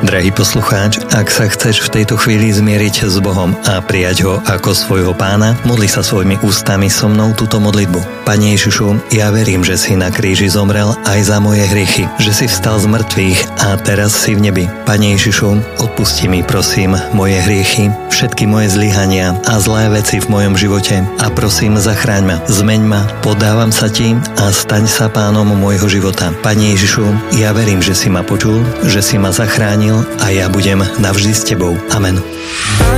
Drahý poslucháč, ak sa chceš v tejto chvíli zmieriť s Bohom a prijať ho ako svojho pána, modli sa svojimi ústami so mnou túto modlitbu. Pane Ježišu, ja verím, že si na kríži zomrel aj za moje hriechy, že si vstal z mŕtvych a teraz si v nebi. Pane Ježišu, odpusti mi prosím moje hriechy, všetky moje zlyhania a zlé veci v mojom živote a prosím, zachráň ma, zmeň ma, podávam sa ti a staň sa pánom môjho života. Pane Ježišu, ja verím, že si ma počul, že si ma zachránil a ja budem navždy s tebou. Amen.